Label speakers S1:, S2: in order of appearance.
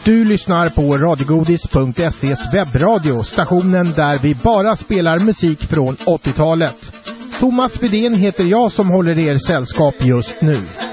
S1: Du lyssnar på radiogodis.se's webbradio, stationen där vi bara spelar musik från 80-talet. Thomas Widén heter jag som håller er sällskap just nu.